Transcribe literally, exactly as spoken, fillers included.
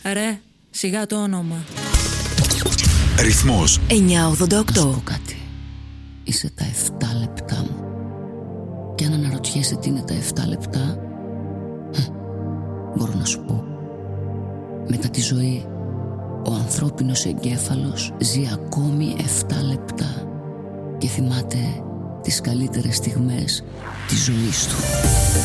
Ρε, σιγά το όνομα. Ρυθμός εννιακόσια ογδόντα οκτώ. Να σου πω κάτι. Είσαι τα εφτά λεπτά μου. Και αν αναρωτιέσαι τι είναι τα εφτά λεπτά, μπορώ να σου πω. Μετά τη ζωή, ο ανθρώπινος εγκέφαλος ζει ακόμη εφτά λεπτά και θυμάται τις καλύτερες στιγμές της ζωής του.